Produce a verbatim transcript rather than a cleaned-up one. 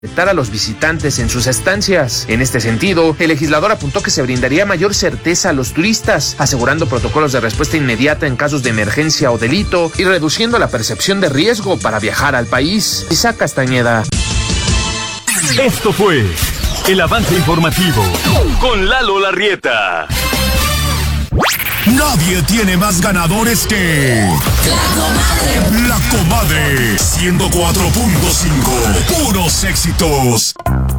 a los visitantes en sus estancias. En este sentido, el legislador apuntó que se brindaría mayor certeza a los turistas, asegurando protocolos de respuesta inmediata en casos de emergencia o delito y reduciendo la percepción de riesgo para viajar al país. Isaac Castañeda. Esto fue el avance informativo con Lalo Larrieta. Nadie tiene más ganadores que La Comadre. La Comadre ciento cuatro punto cinco. Puros éxitos.